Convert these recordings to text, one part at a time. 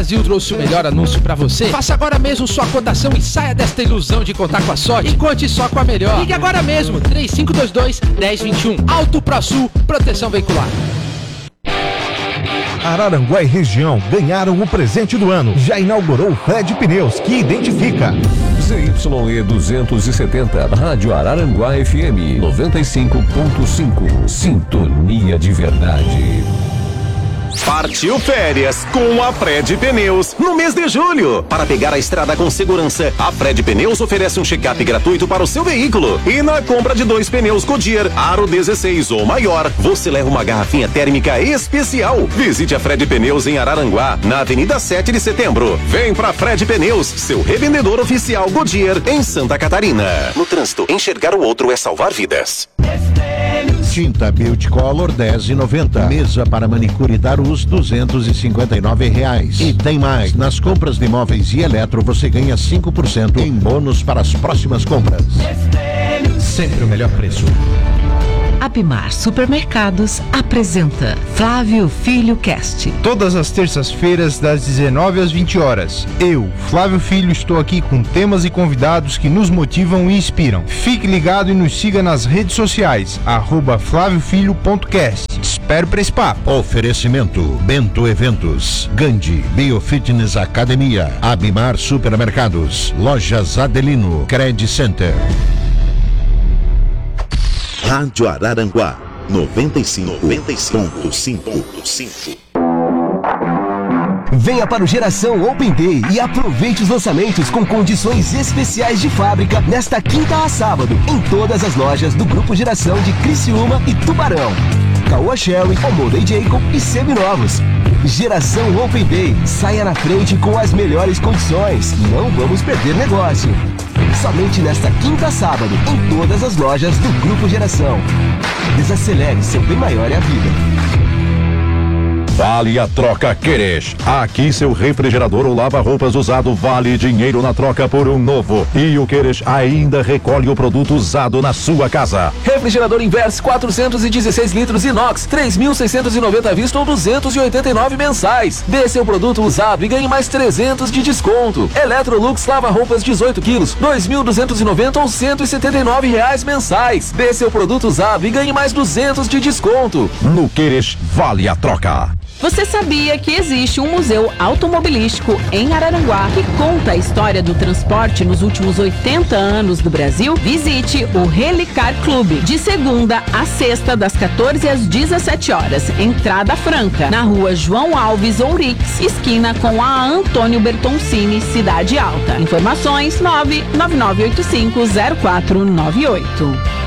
Brasil trouxe o melhor anúncio pra você. Faça agora mesmo sua cotação e saia desta ilusão de contar com a sorte. E conte só com a melhor. Ligue agora mesmo, 3522-1021. Auto ProSul, proteção veicular. Araranguá e região ganharam o presente do ano. Já inaugurou o Fred Pneus, que identifica. ZYE 270, Rádio Araranguá FM 95.5. Sintonia de verdade. Partiu férias com a Fred Pneus no mês de julho. Para pegar a estrada com segurança, a Fred Pneus oferece um check-up gratuito para o seu veículo. E na compra de 2 pneus Goodyear Aro 16 ou maior, você leva uma garrafinha térmica especial. Visite a Fred Pneus em Araranguá, na Avenida 7 de Setembro. Vem pra Fred Pneus, seu revendedor oficial Goodyear em Santa Catarina. No trânsito, enxergar o outro é salvar vidas. Tinta Beauty Color R$10,90. Mesa para manicure e dar os R$259. E tem mais. Nas compras de móveis e eletro você ganha 5% em bônus para as próximas compras. Sempre o melhor preço. Abimar Supermercados apresenta Flávio Filho Cast. Todas as terças-feiras, das 19 às 20 horas. Eu, Flávio Filho, estou aqui com temas e convidados que nos motivam e inspiram. Fique ligado e nos siga nas redes sociais, @flaviofilho.cast. Te espero para esse papo. Oferecimento Bento Eventos, Gandhi Biofitness Academia, Abimar Supermercados, Lojas Adelino, Credit Center. Rádio Araranguá 95.5. Venha para o Geração Open Day e aproveite os lançamentos com condições especiais de fábrica nesta quinta a sábado em todas as lojas do Grupo Geração de Criciúma e Tubarão. Caoa Sherry, Omolei Jacob e seminovos. Geração Open Day. Saia na frente com as melhores condições. Não vamos perder negócio. Somente nesta quinta a sábado em todas as lojas do Grupo Geração. Desacelere, seu bem maior é a vida. Vale a troca Queres. Aqui seu refrigerador ou lava-roupas usado vale dinheiro na troca por um novo. E o Queres ainda recolhe o produto usado na sua casa. Refrigerador Inverse 416 litros inox, 3.690 à vista ou 289 mensais. Dê seu produto usado e ganhe mais 300 de desconto. Electrolux lava-roupas 18 quilos, 2.290 ou R$179 mensais. Dê seu produto usado e ganhe mais 200 de desconto. No Queres vale a troca. Você sabia que existe um museu automobilístico em Araranguá que conta a história do transporte nos últimos 80 anos do Brasil? Visite o Relicar Clube, de segunda a sexta, das 14 às 17 horas. Entrada franca, na rua João Alves Ourix, esquina com a Antônio Bertoncini, Cidade Alta. Informações 999850498.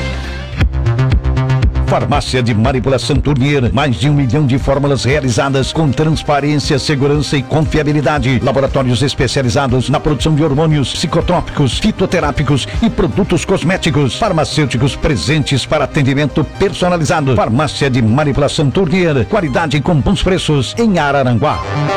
Farmácia de Manipulação Tournier, mais de 1 milhão de fórmulas realizadas com transparência, segurança e confiabilidade. Laboratórios especializados na produção de hormônios, psicotrópicos, fitoterápicos e produtos cosméticos. Farmacêuticos presentes para atendimento personalizado. Farmácia de Manipulação Tournier, qualidade com bons preços em Araranguá.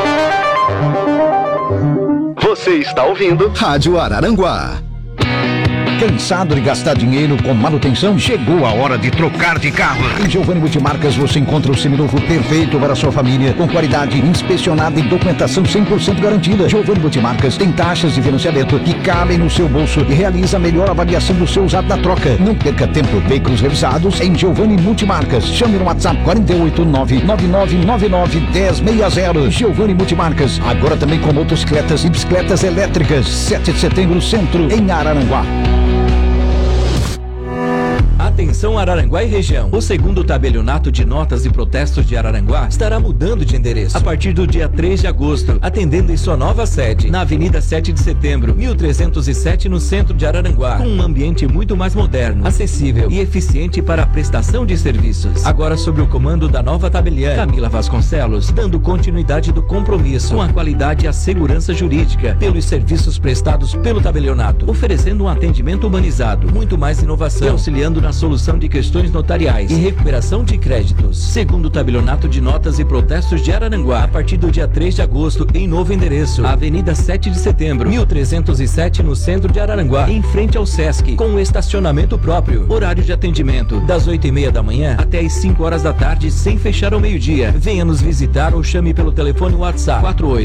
Você está ouvindo Rádio Araranguá. Cansado de gastar dinheiro com manutenção? Chegou a hora de trocar de carro. Em Giovanni Multimarcas você encontra o seminovo perfeito para a sua família, com qualidade inspecionada e documentação 100% garantida. Giovanni Multimarcas tem taxas de financiamento que cabem no seu bolso e realiza a melhor avaliação do seu usado da troca. Não perca tempo. Veículos revisados em Giovanni Multimarcas. Chame no WhatsApp 489-9999-1060. Giovanni Multimarcas. Agora também com motocicletas e bicicletas elétricas. 7 de setembro, Centro, em Araranguá. Atenção Araranguá e região. O segundo tabelionato de notas e protestos de Araranguá estará mudando de endereço a partir do dia 3 de agosto, atendendo em sua nova sede, na Avenida 7 de Setembro, 1307, no centro de Araranguá, com um ambiente muito mais moderno, acessível e eficiente para a prestação de serviços. Agora sob o comando da nova tabeliã, Camila Vasconcelos, dando continuidade do compromisso com a qualidade e a segurança jurídica pelos serviços prestados pelo tabelionato, oferecendo um atendimento humanizado, muito mais inovação e auxiliando na solução resolução de questões notariais e recuperação de créditos. Segundo tabelionato de notas e protestos de Araranguá, a partir do dia 3 de agosto, em novo endereço, Avenida 7 de Setembro, 1307, no centro de Araranguá, em frente ao Sesc, com estacionamento próprio. Horário de atendimento, das 8h30 da manhã até as 5 horas da tarde, sem fechar ao meio-dia. Venha nos visitar ou chame pelo telefone WhatsApp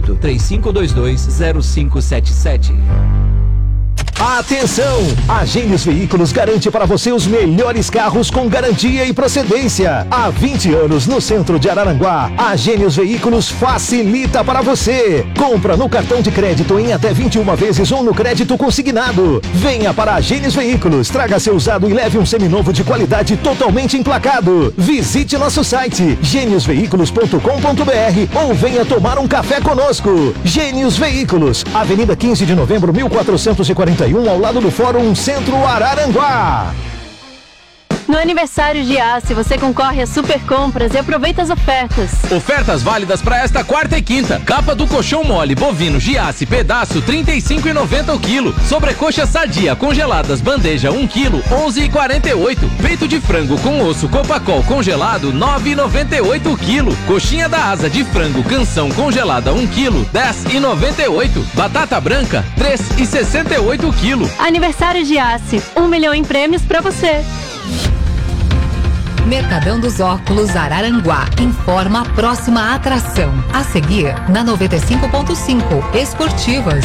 48-3522-0577. Atenção! A Gênios Veículos garante para você os melhores carros com garantia e procedência. Há 20 anos no centro de Araranguá, a Gênios Veículos facilita para você. Compra no cartão de crédito em até 21 vezes ou no crédito consignado. Venha para a Gênios Veículos, traga seu usado e leve um seminovo de qualidade totalmente emplacado. Visite nosso site geniosveículos.com.br ou venha tomar um café conosco. Gênios Veículos, Avenida 15 de Novembro, 1441, ao lado do Fórum Centro Araranguá. No aniversário de Giasse, você concorre a super compras e aproveita as ofertas. Ofertas válidas para esta quarta e quinta. Capa do colchão mole bovino Giasse pedaço R$ 35,90 o quilo. Sobrecoxa sadia congeladas bandeja 1 quilo 11,48. Peito de frango com osso Copacol congelado 9,98 o quilo. Coxinha da asa de frango canção congelada 1 quilo 10,98. Batata branca 3,68 o quilo. Aniversário de Giasse, 1 milhão em prêmios para você. Mercadão dos Óculos Araranguá informa a próxima atração. A seguir, na 95.5, Esportivas.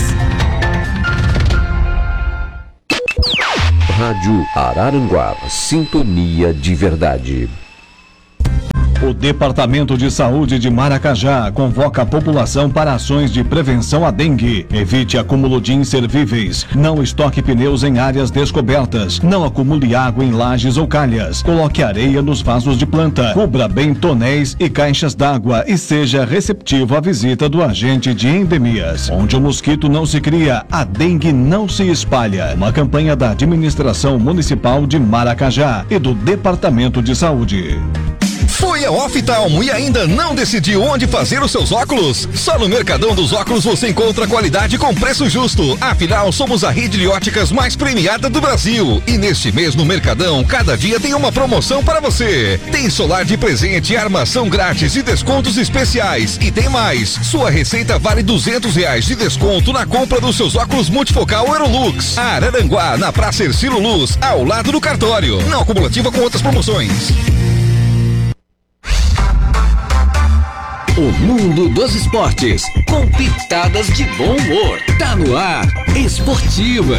Rádio Araranguá, sintonia de verdade. O Departamento de Saúde de Maracajá convoca a população para ações de prevenção à dengue. Evite acúmulo de inservíveis. Não estoque pneus em áreas descobertas. Não acumule água em lajes ou calhas. Coloque areia nos vasos de planta. Cubra bem tonéis e caixas d'água e seja receptivo à visita do agente de endemias. Onde o mosquito não se cria, a dengue não se espalha. Uma campanha da Administração Municipal de Maracajá e do Departamento de Saúde. Foi a Oftalmo e ainda não decidiu onde fazer os seus óculos? Só no Mercadão dos Óculos você encontra qualidade com preço justo. Afinal, somos a rede de óticas mais premiada do Brasil. E neste mês no Mercadão, cada dia tem uma promoção para você. Tem solar de presente, armação grátis e descontos especiais. E tem mais. Sua receita vale R$200 de desconto na compra dos seus óculos multifocal Aerolux. Araranguá, na Praça Ercílio Luz, ao lado do cartório. Não acumulativa com outras promoções. O mundo dos esportes, com pitadas de bom humor. Tá no ar, Esportivas.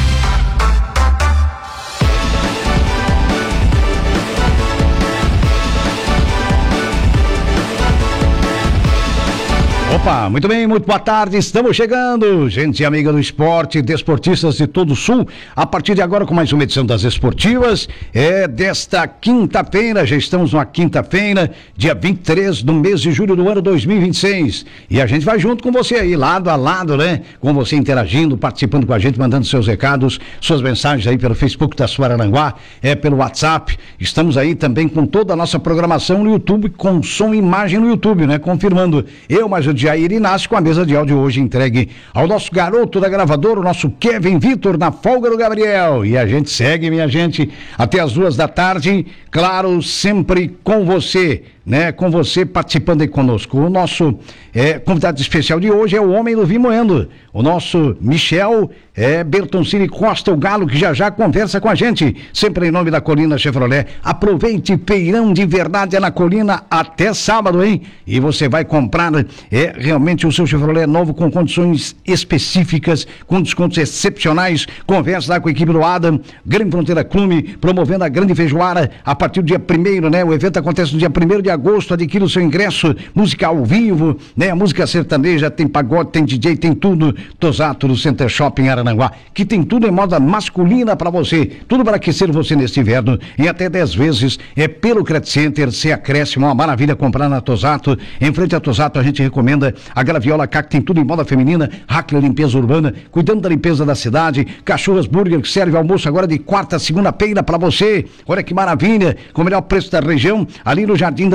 Opa, muito bem, muito boa tarde, estamos chegando, gente amiga do esporte, desportistas de todo o sul, a partir de agora com mais uma edição das Esportivas, desta quinta-feira, já estamos numa quinta-feira, dia 23 do mês de julho do ano 2026, e a gente vai junto com você aí, lado a lado, né, com você interagindo, participando com a gente, mandando seus recados, suas mensagens aí pelo Facebook da sua Araranguá, pelo WhatsApp, estamos aí também com toda a nossa programação no YouTube, com som e imagem no YouTube, né, confirmando, mais o Jair Inácio com a mesa de áudio hoje entregue ao nosso garoto da gravadora, o nosso Kevin Vitor, na folga do Gabriel. E a gente segue, minha gente, até as 2 da tarde, claro, sempre com você, né? Com você participando aí conosco. O nosso convidado especial de hoje é o homem do Vimoendo, o nosso Michel Bertoncini Costa, o Galo, que já conversa com a gente, sempre em nome da Colina Chevrolet. Aproveite, feirão de verdade na Colina até sábado, hein? E você vai comprar realmente o seu Chevrolet novo com condições específicas, com descontos excepcionais. Conversa lá com a equipe do Adam, Grande Fronteira Clube, promovendo a grande feijoada a partir do dia 1º, né? O evento acontece no dia 1º de agosto, adquira o seu ingresso, música ao vivo, né? A música sertaneja, tem pagode, tem DJ, tem tudo. Tosato do Center Shopping Araranguá, que tem tudo em moda masculina para você, tudo para aquecer você neste inverno, em até 10 vezes, pelo Credit Center, se acréscimo, uma maravilha comprar na Tosato. Em frente a Tosato a gente recomenda a Graviola K, que tem tudo em moda feminina, Hackler Limpeza Urbana, cuidando da limpeza da cidade, Cachorras Burger, que serve almoço agora de quarta a segunda-feira para você. Olha que maravilha, com o melhor preço da região, ali no Jardim das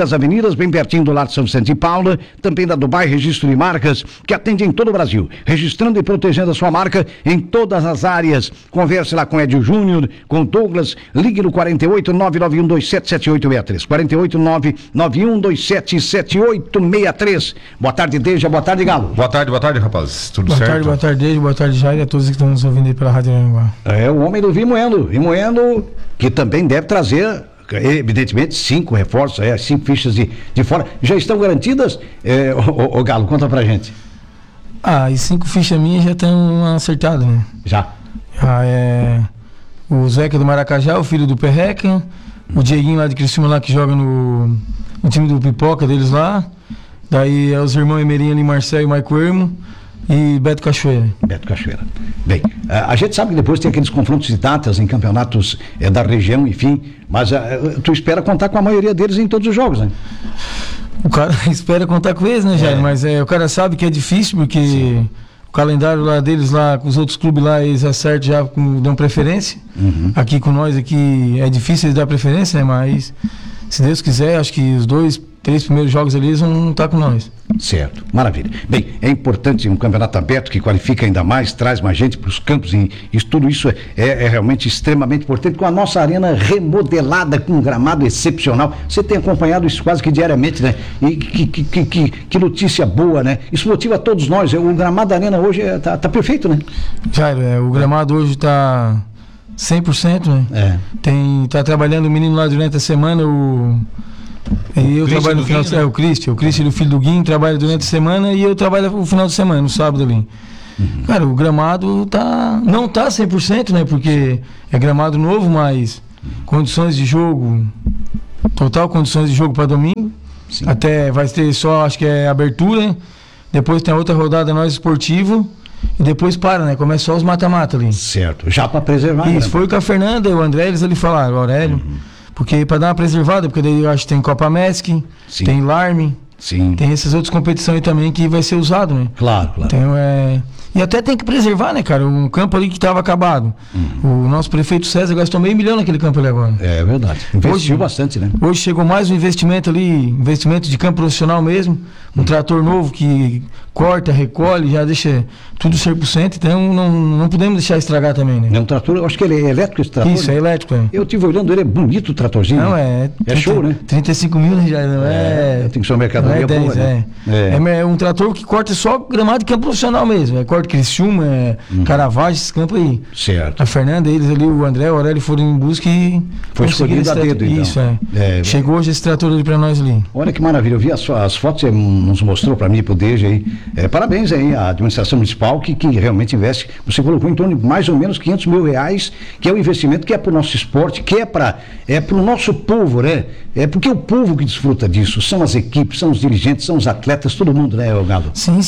das avenidas, bem pertinho do Lar São Vicente e Paula, também da Dubai Registro de Marcas, que atende em todo o Brasil, registrando e protegendo a sua marca em todas as áreas. Converse lá com Edio Júnior, com Douglas, ligue no 48 99127 7863, 48 99127 7863. Boa tarde, Deja, boa tarde, Galo. Boa tarde, rapaz. Tudo certo? Boa tarde, Deja, boa tarde, Jair, a todos que estão nos ouvindo aí pela Rádio Aranguá. É o homem do Vimoendo, que também deve trazer, evidentemente, 5 reforços, 5 fichas de fora. Já estão garantidas? Ô Galo, conta pra gente. E 5 fichas minhas já estão acertadas, né? Já. O Zeca do Maracajá, o filho do Perreca, o Dieguinho lá de Criciúma lá que joga no time do Pipoca deles lá. Daí os irmãos Emerinha ali, Marcelo e Maico Ermo. E Beto Cachoeira. Bem, a gente sabe que depois tem aqueles confrontos de datas em campeonatos da região, enfim, mas tu espera contar com a maioria deles em todos os jogos, né? O cara espera contar com eles, né, Jair? Mas o cara sabe que é difícil, porque sim, o calendário lá deles, lá com os outros clubes lá, eles acertam já, dão preferência. Uhum. Aqui com nós, aqui é difícil eles dar preferência, né? Mas se Deus quiser, acho que os 3 primeiros jogos ali eles vão estar com nós. Certo, maravilha. Bem, é importante um campeonato aberto que qualifica ainda mais, traz mais gente para os campos e tudo isso é realmente extremamente importante, com a nossa arena remodelada, com um gramado excepcional. Você tem acompanhado isso quase que diariamente, né? E que notícia boa, né? Isso motiva todos nós. O gramado da arena hoje tá perfeito, né? Jairo, o gramado hoje está 100%, né? Tá trabalhando o menino lá durante a semana, eu trabalho no final de semana, o Cristian, o filho do Guinho, trabalha durante a semana e eu trabalho no final de semana, no sábado ali. Uhum. Cara, o gramado não tá 100%, né? Porque é gramado novo, mas condições de jogo, total condições de jogo para domingo. Sim. Até vai ter só, acho que é abertura, depois tem a outra rodada nós esportivo e depois né? Começa só os mata-mata ali. Certo, já para preservar. Isso, foi o que a Fernanda e o André, eles ali falaram, o Aurélio. Uhum. Porque para dar uma preservada, porque daí eu acho que tem Copa Mesc, tem Larme, tem essas outras competições aí também que vai ser usado, né? Claro. Então e até tem que preservar, né, cara? Um campo ali que estava acabado. O nosso prefeito César gastou R$500 mil naquele campo ali agora. É verdade. Investiu bastante, né? Hoje chegou mais um investimento ali, investimento de campo profissional mesmo. Um trator novo que corta, recolhe, já deixa tudo 100%. Então não podemos deixar estragar também, né? É um trator, eu acho que ele é elétrico esse trator. Isso, é elétrico, Eu estive olhando, ele é bonito o tratorzinho. Não, é 30, show, né? 35 mil já não tem que ser uma mercadoria boa, né? É um trator que corta só gramado de campo profissional mesmo. Corta Criciúma, Caravaggio, esse campo aí. Certo. A Fernanda, eles ali, o André, o Aurélio foram em busca e foi escolhido a dedo, então. Isso, Chegou hoje esse trator ali pra nós ali. Olha que maravilha, eu vi as fotos, você nos mostrou pra mim e pro Deja aí. Parabéns aí à administração municipal que realmente investe. Você colocou em torno de mais ou menos R$500 mil, que é o investimento que é pro nosso esporte, que é pro nosso povo, né? É porque é o povo que desfruta disso, são as equipes, são os dirigentes, são os atletas, todo mundo, né, Galo? Sim,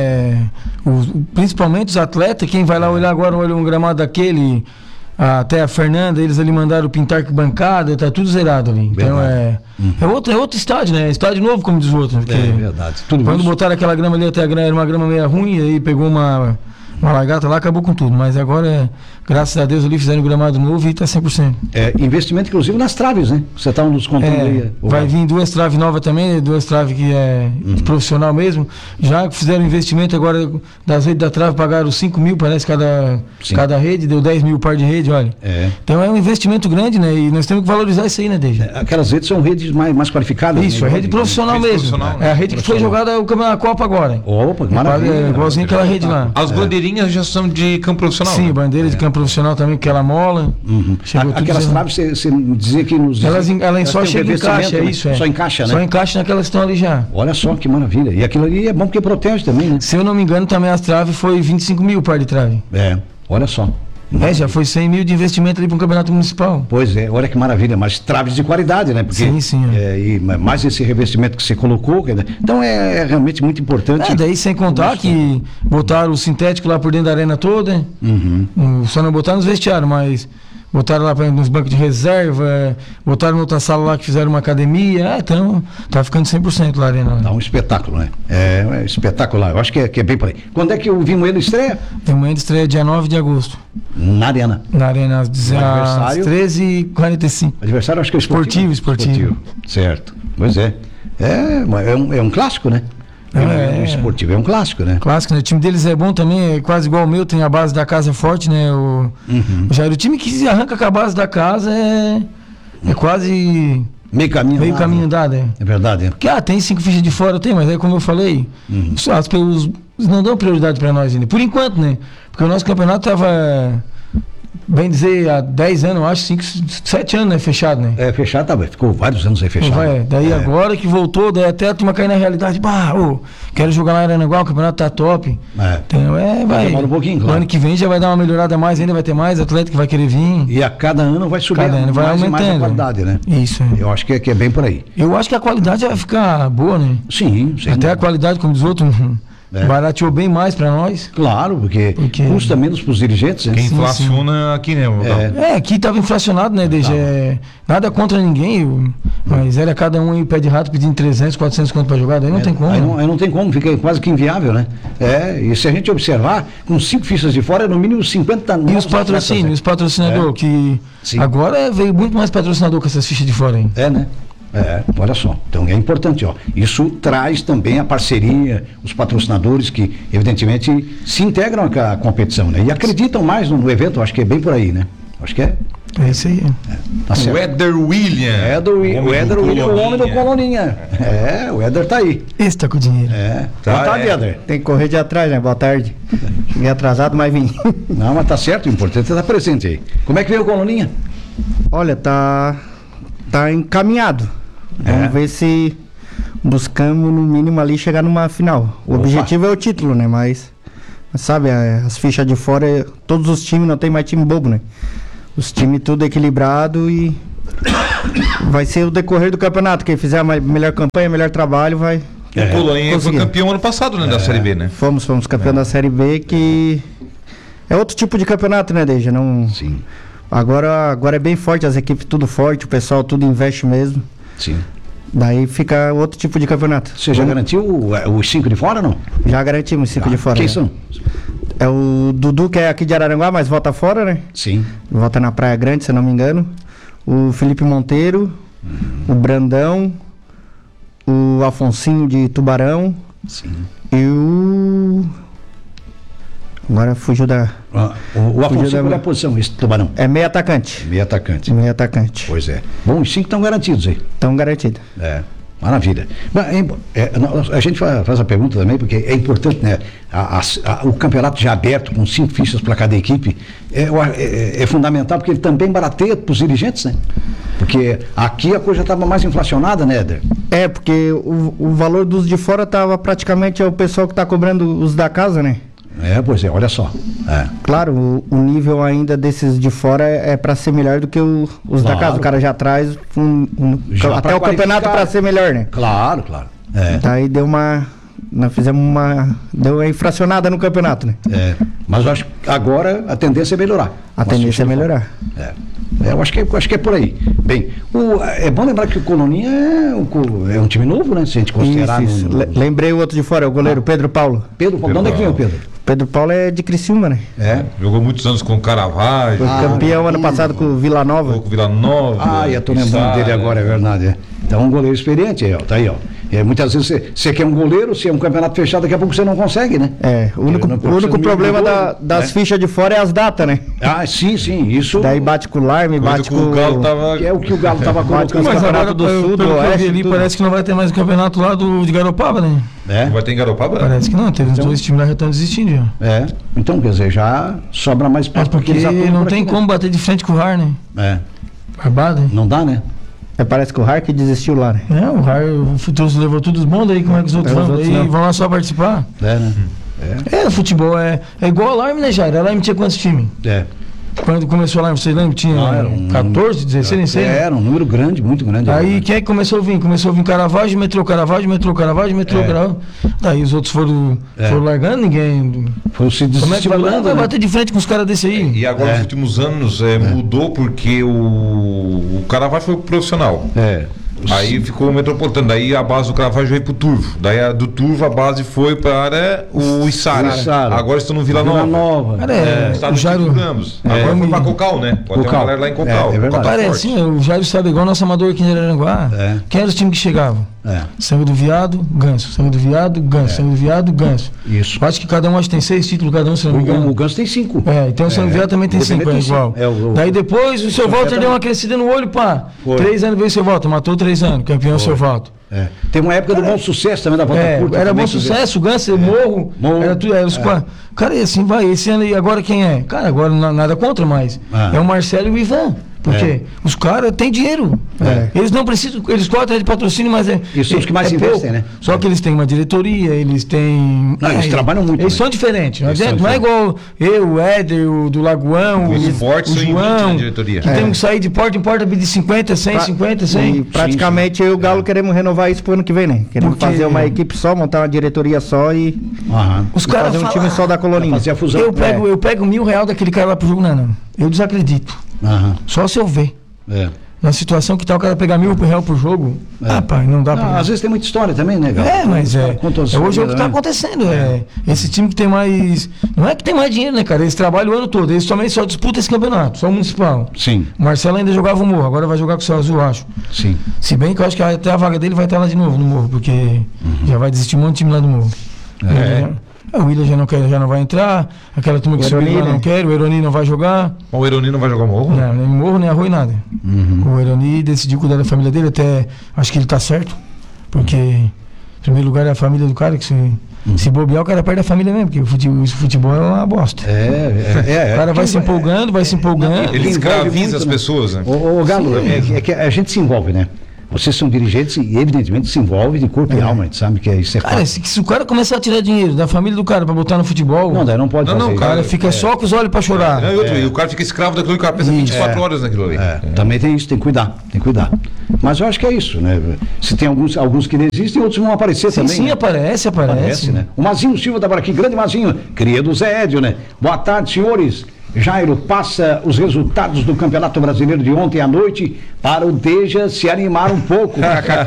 principalmente os atletas, quem vai lá olhar agora, olha um gramado daquele, até a Fernanda, eles ali mandaram pintar bancada, tá tudo zerado ali. Então é outro estádio, né? Estádio novo, como diz o outro. É verdade. Quando botaram aquela grama ali, até era uma grama meio ruim, aí pegou uma largata lá, acabou com tudo. Mas agora, graças a Deus, ali fizeram um gramado novo e tá 100%. Investimento, inclusive, nas traves, né? Você tá nos contando aí. Vai vir 2 traves novas também, 2 traves que é profissional mesmo. Já fizeram investimento agora das redes da trave, pagaram 5 mil, parece, cada rede, deu 10 mil par de rede, olha. Então é um investimento grande, né? E nós temos que valorizar isso aí, né, Deja? Aquelas redes são redes mais qualificadas. Isso, né? É rede profissional mesmo. É a rede que foi jogada o campeonato da Copa agora. Opa, maravilha. Igualzinho aquela rede lá. As bandeirinhas já são de campo profissional? Sim, bandeira de campo profissional também, aquela mola. Aquelas traves, você dizia que nos... Ela só chega em caixa, é isso. Só encaixa, né? Só encaixa naquelas que estão ali já. Olha só, que maravilha. E aquilo ali é bom porque protege também, né? Se eu não me engano, também as traves foi 25 mil par de trave. Olha só. Já foi 100 mil de investimento ali para um campeonato municipal. Pois é, olha que maravilha, mas traves de qualidade, né? Porque, sim. E mais esse revestimento que você colocou, então é realmente muito importante. Daí sem contar que botaram o sintético lá por dentro da arena toda, só não botaram nos vestiários, mas botaram lá nos bancos de reserva, botaram outra sala lá que fizeram uma academia, então tá ficando 100% lá a arena. Dá um espetáculo, né? É espetacular, eu acho que é bem por aí. Quando é que o Vimoendo estreia? O Vimoendo estreia dia 9 de agosto. Na arena? Na arena, às 13h45. Adversário, acho que é esportivo. Esportivo. Certo, pois é. É um clássico, né? O esportivo é um clássico, né? Clássico, né? O time deles é bom também, é quase igual o meu, tem a base da casa forte, né? O Jair, o time que se arranca com a base da casa é quase... Meio caminho dado, É verdade, Porque, tem 5 fichas de fora, tem, mas aí como eu falei, os não dão prioridade pra nós ainda. Por enquanto, né? Porque o nosso campeonato tava... Bem dizer, há 10 anos, eu acho, 7 anos, né? Fechado, né? Fechado, ficou vários anos aí fechado. Daí agora que voltou, daí até a turma cair na realidade, quero jogar lá em Aranaguá, o campeonato tá top. Então, vai. Demora um pouquinho, claro. No ano que vem já vai dar uma melhorada mais, ainda vai ter mais atleta que vai querer vir. E a cada ano vai subir vai aumentando. Mais a qualidade, né? Isso. Eu acho que é bem por aí. Eu acho que a qualidade vai ficar boa, né? Sim. Até a qualidade, como diz outro... Barateou bem mais pra nós. Claro, porque custa menos pros dirigentes. Quem inflaciona aqui, né? Aqui tava inflacionado, né, desde nada contra ninguém, mas era cada um aí pé de rato pedindo 300, 400 conto pra jogar, daí não tem como. Aí não tem como, fica quase que inviável, né? E se a gente observar, com 5 fichas de fora, é no mínimo 50... E os patrocínios, os patrocinadores, que agora veio muito mais patrocinador com essas fichas de fora, hein? Né? Olha só, então é importante, isso traz também a parceria, os patrocinadores que evidentemente se integram com a competição, né? E acreditam mais no evento, acho que é bem por aí, né? Acho que é isso aí. Tá certo. O Éder William. O Éder William, o homem do Coloninha. O Éder tá aí. Esse tá com o dinheiro. Boa tarde, Éder. Tem que correr de atrás, né? Boa tarde. Cheguei atrasado, mas vim. Não, mas tá certo, o importante é estar presente aí. Como é que veio o Coloninha? Olha, tá encaminhado. Vamos ver se buscamos no mínimo ali chegar numa final. O objetivo é o título, né? Mas sabe, as fichas de fora, todos os times, não tem mais time bobo, né? Os times tudo equilibrado e vai ser o decorrer do campeonato. Quem fizer a melhor campanha, melhor trabalho, vai. O Coloninha foi campeão ano passado, né? Da Série B, né? Fomos campeão da Série B, que é outro tipo de campeonato, né, Deja? Sim. Agora é bem forte, as equipes tudo forte, o pessoal tudo investe mesmo. Sim. Daí fica outro tipo de campeonato. Você já garantiu os 5 de fora, não? Já garantimos os 5 de fora. Quem são? É o Dudu, que é aqui de Araranguá, mas volta fora, né? Sim. Volta na Praia Grande, se não me engano. O Felipe Monteiro, o Brandão, o Afonsinho de Tubarão. Sim. E o... Agora fugiu da... O Afonso, qual é a posição, esse Tubarão? É meio atacante. Meio atacante. Pois é. Bom, os 5 estão garantidos aí. Estão garantidos. Maravilha. A gente faz a pergunta também, porque é importante, né? O campeonato já aberto, com 5 fichas para cada equipe, é fundamental, porque ele também barateia para os dirigentes, né? Porque aqui a coisa estava mais inflacionada, né, Éder? Porque o valor dos de fora estava praticamente o pessoal que está cobrando os da casa, né? Pois é, olha só. Claro, o nível ainda desses de fora é para ser melhor do que os da casa. O cara já traz até o campeonato para ser melhor, né? Claro. Daí nós fizemos deu uma infracionada no campeonato, né? Mas eu acho que agora a tendência é melhorar. A tendência é melhorar. Eu acho que é por aí. Bem, é bom lembrar que o Coloninha é um time novo, né? Se a gente considerar. Isso. Lembrei o outro de fora, o goleiro Pedro Paulo. Pedro Paulo, de onde é que vem o Pedro? Pedro Paulo é de Criciúma, né? Jogou muitos anos com o Caravaggio. Foi campeão ano passado com o Vila Nova. Eu tô lembrando dele agora, é verdade. Então, um goleiro experiente, tá aí, ó. Muitas vezes você quer um goleiro, se é um campeonato fechado, daqui a pouco você não consegue, né? O único problema das fichas de fora é as datas, né? Sim, isso. Daí bate com o Larme, bate com o Galo tava... Que é o que o Galo tava colocando. Mas agora, do Sul, do Oeste, ali, parece que não vai ter mais o campeonato lá de Garopaba, né? Não vai ter em Garopaba? Parece que não, teve uns 2 times lá que estão desistindo já. Então, quer dizer, já sobra mais espaço. Porque não tem como bater de frente com o RAR, né? Barbado, hein? Não dá, né? Parece que o RAR que desistiu lá, né? O RAR, o futuro levou todos os bons, daí como é que os outros vão? Daí vão lá só participar. Né? O futebol é igual a Alarme, né, Jair? A Alarme tinha quantos times? Quando começou a Alarme, vocês lembram? Tinha 14, 16, nem sei. Era um número grande, muito grande. Aí quem é que começou a vir? Começou a vir Caravaggio, metrô. Daí os outros foram largando, ninguém... Foi se desestimulando. Como é que vai bater de frente com os caras desse aí? E agora nos últimos anos mudou porque o Caravaggio foi profissional. Aí ficou o Metropolitano, daí a base do Caravaggio veio pro Turvo. Daí do Turvo a base foi para o Içara. Agora estão no Vila Nova. O Jairo... Agora foi para Cocal, né? Pode ter uma galera lá em Cocal. Parece, o Jairo sabe, igual o nosso amador aqui em Araranguá. Quem era os times que chegavam? Sangue do Viado, Ganso. Sangue do Viado, Ganso. Sangue do Viado, Ganso. Isso. Acho que cada um tem 6 títulos, cada um, se não me engano. O Ganso tem 5. Então o Sangue do Viado também tem 5, é igual. Daí depois o seu Walter deu uma crescida no olho, pá. 3 anos veio o seu Walter, matou 3 anos, campeão o seu Walter. Tem uma época do Bom Sucesso também da Volta Curta. Era Bom Sucesso, o Ganso, Morro. Era tudo. Cara, e assim vai. Esse ano aí, agora quem é? Cara, agora nada contra, mas é o Marcelo e o Ivan. Porque os caras têm dinheiro. Eles não precisam, eles cortam de patrocínio, mas Eles são os que mais investem, né? Só que eles têm uma diretoria, eles têm. Eles trabalham muito. Eles são diferentes. Não é igual eu, o Éder, o do Lagoão, o João, que temos que sair de porta em porta pedir 50, 100, 50, 100. E praticamente eu e o Galo queremos renovar isso pro ano que vem, né? Queremos fazer uma equipe só, montar uma diretoria só e os caras fazer um time só da Colorinha. Eu pego R$1.000 daquele cara lá pro jogo, não. Eu desacredito. Só se eu ver. Na situação que tá o cara pegar R$1.000 por jogo, pai, não dá pra. Às vezes tem muita história também, né, Galo? Mas hoje é o que tá acontecendo. Esse time que tem mais. Não é que tem mais dinheiro, né, cara? Eles trabalham o ano todo. Eles também só disputam esse campeonato, só o municipal. Sim. O Marcelo ainda jogava o Morro, agora vai jogar com o Céu Azul, acho. Sim. Se bem que eu acho que até a vaga dele vai estar lá de novo no Morro, porque já vai desistir um monte de time lá do Morro. O William já não vai entrar, aquela turma que subiu lá não quer, o Eroni não vai jogar. O Eroni não vai jogar Morro? Não, nem Morro, nem Arroio, nada. O Eroni decidiu cuidar da família dele, até acho que ele tá certo, porque em primeiro lugar é a família do cara, que se bobear o cara perde a família mesmo, porque o futebol é uma bosta. O cara vai se empolgando. Ele escraviza as pessoas, né? Ô Galo, é que a gente se envolve, né? Vocês são dirigentes e evidentemente se envolvem de corpo e alma, a gente sabe que isso é fácil. Cara, se o cara começar a tirar dinheiro da família do cara pra botar no futebol... Não, daí não pode fazer. O cara fica só com os olhos pra chorar. E o cara fica escravo daquilo, e o cara pensa 24 horas naquilo ali. Também tem isso, tem que cuidar. Mas eu acho que é isso, né? Se tem alguns que desistem, outros vão aparecer também. Sim, né? aparece. Né? O Mazinho Silva da Baraqui, grande Mazinho, cria do Zé Édio, né? Boa tarde, senhores. Jairo passa os resultados do Campeonato Brasileiro de ontem à noite para o Deja se animar um pouco.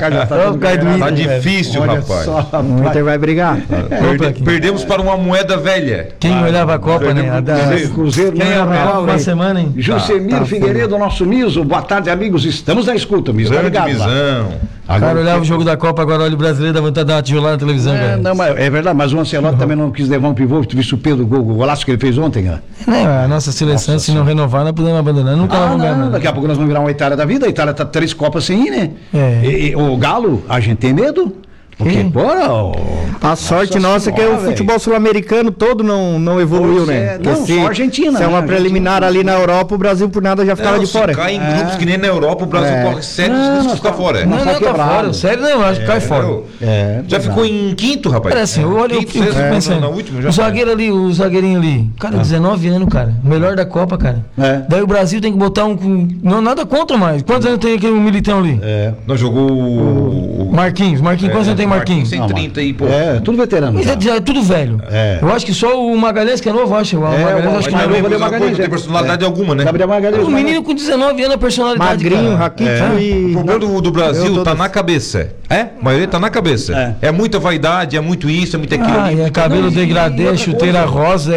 Tá difícil, rapaz. O Inter vai brigar. Perdemos para uma moeda velha. Quem olhava a Copa, né? Cruzeiro quem olhava uma semana, hein? Jusemir Figueiredo, nosso Miso. Boa tarde, amigos. Estamos na escuta, Miso. Obrigado. O cara olhava o jogo da Copa, agora olha o brasileiro, dá vontade de dar uma tijolada na televisão. Não, mas é verdade, mas o Ancelotti também não quis levar um pivô. Tu viste o Pedro, o golaço que ele fez ontem? A nossa seleção, se não renovar, nós podemos abandonar. Nunca vamos ganhar. Daqui a pouco nós vamos virar uma Itália da vida. A Itália tá 3 Copas sem ir, né? O Galo, a gente tem medo. Porque, a sorte nossa é que o futebol sul-americano todo não evoluiu, né? Só a Argentina. Se é uma preliminar ali na Europa, o Brasil por nada já ficava de fora. Se cai em grupos que nem na Europa, o Brasil corre sério de ficar fora. Não tá fora. Sério não, acho que cai fora. Já ficou em quinto, rapaz. Cara, assim, olha, eu fico pensando. O zagueiro ali, o zagueirinho ali. Cara, 19 anos, cara. O melhor da Copa, cara. Daí o Brasil tem que botar um... Não, nada contra mais. Quantos anos tem aquele Militão ali? Não jogou o... Marquinhos, quantos anos tem Marquinhos? Tem 30 e pouco. Tudo veterano. Mas é tudo velho. Eu acho que só o Magalhães que é novo, acho. O Magalhães acho que não tem personalidade alguma, né? O menino com 19 anos, a personalidade. Magrinho, raquítico O problema do Brasil tá na cabeça. A maioria tá na cabeça. É muita vaidade, é muito isso, é muito aquilo ali. É cabelo degradê, chuteira rosa.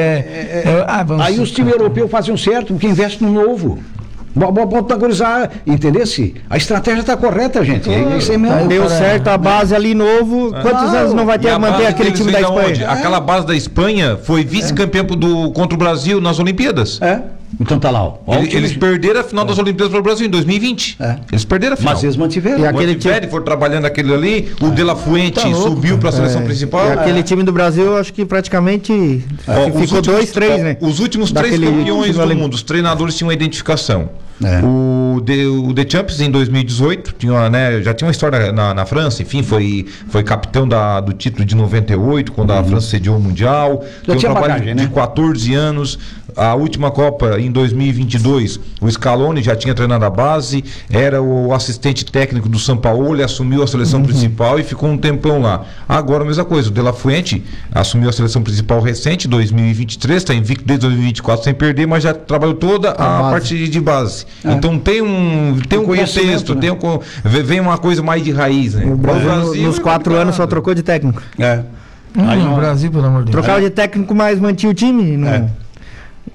Aí os times europeus fazem certo, porque investem no novo. Bota gurizar, entendesse? A estratégia tá correta, gente. Isso aí mesmo. Deu certo a base ali novo. Quantos anos não vai ter a manter aquele time da Espanha? Aquela base da Espanha foi vice-campeão contra o Brasil nas Olimpíadas. Então tá lá. Eles perderam a final das Olimpíadas para o Brasil em 2020. Eles perderam a final. Mas eles mantiveram. E aquele time foram trabalhando aquele ali. O De La Fuente subiu para a seleção principal. E aquele time do Brasil, acho que praticamente ficou 2, 3, né? Os últimos 3 campeões do mundo, os treinadores tinham uma identificação. O The Champions em 2018 já tinha uma história na França, enfim, foi capitão do título de 98, quando a França sediou o Mundial. Já tinha trabalho bagagem, de 14 anos. A última Copa em 2022, o Scaloni já tinha treinado a base, era o assistente técnico do Sampaoli, assumiu a seleção principal e ficou um tempão lá. Agora a mesma coisa, o De La Fuente assumiu a seleção principal recente, 2023, está invicto desde 2024 sem perder, mas já trabalhou toda a parte de base. Então tem um contexto, né? Vem uma coisa mais de raiz, né? O Brasil nos 4 anos só trocou de técnico. Aí no Brasil, pelo amor de Deus. Trocava de técnico, mas mantinha o time.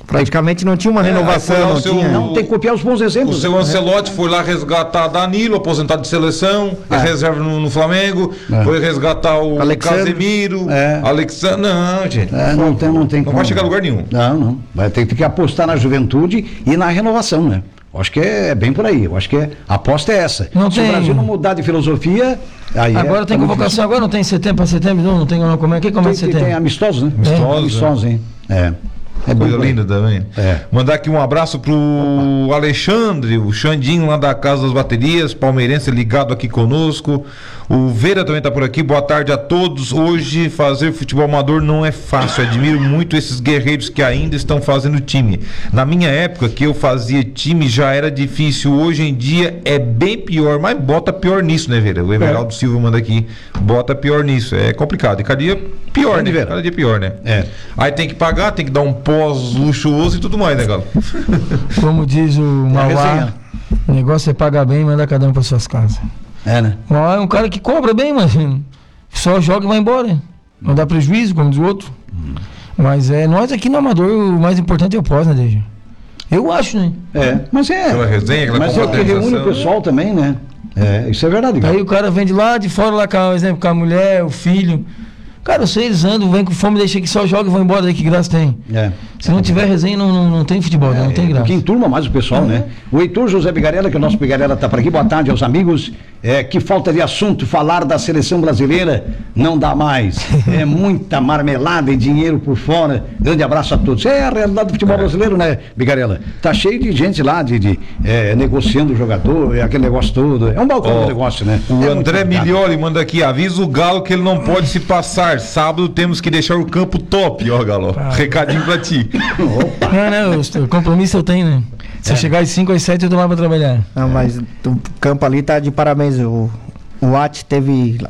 Praticamente não tinha uma renovação, Não, tem que copiar os bons exemplos. O seu Ancelotti foi lá resgatar Danilo, aposentado de seleção, reserva no Flamengo, foi resgatar o Casemiro, Alexandre. Não, gente. Não tem como. Não vai chegar a lugar nenhum. Não. Vai ter que apostar na juventude e na renovação, né? Eu acho que é bem por aí. Eu acho que a aposta é essa. Se o Brasil não mudar de filosofia, aí agora tem convocação, agora não tem setembro para setembro, não tem como é que começa setembro? Tem amistosos, né? Amistosos, hein? Coisa linda também. Mandar aqui um abraço pro Alexandre, o Xandinho lá da Casa das Baterias, palmeirense ligado aqui conosco. O Veira também tá por aqui. Boa tarde a todos. Hoje fazer futebol amador não é fácil. Admiro muito esses guerreiros que ainda estão fazendo time. Na minha época que eu fazia time já era difícil. Hoje em dia é bem pior, mas bota pior nisso, né, Veira? O Everaldo Silva manda aqui, bota pior nisso. É complicado. E cada dia pior, né? Cada dia pior, né? Aí tem que pagar, tem que dar um pós luxuoso e tudo mais, né, Galo? Como diz o Mauá, o negócio é pagar bem e mandar cada um para suas casas. Né? O Mauá é um cara que cobra bem, mas só joga e vai embora. Não dá prejuízo, como diz o outro. Mas nós aqui no Amador, o mais importante é o pós, né, Deja? Eu acho, né? Mas aquela resenha, mas é o que reúne o pessoal também, né? Isso é verdade. Aí o cara vem de lá de fora, lá, por exemplo, com a mulher, o filho. Cara, eu sei, eles andam, vem com fome, deixa que só joga e vão embora, daí que graça tem. Se não tiver resenha, não tem futebol, não tem graça. Porque enturma mais o pessoal, né? O Heitor José Bigarella, que é o nosso Bigarella, tá por aqui. Boa tarde aos amigos. Que falta de assunto, falar da seleção brasileira não dá mais. É muita marmelada e dinheiro por fora. Grande abraço a todos. É a realidade do futebol brasileiro, né, Bigarella? Tá cheio de gente lá negociando o jogador, aquele negócio todo. É um balcão de negócio, né? O André Milioli manda aqui, avisa o Galo que ele não pode se passar. Sábado temos que deixar o campo top, ó, Galo. Recadinho pra ti. O compromisso eu tenho, né? Se eu chegar às 5 às 7 eu tô lá pra trabalhar. Não, mas o campo ali tá de parabéns. O At teve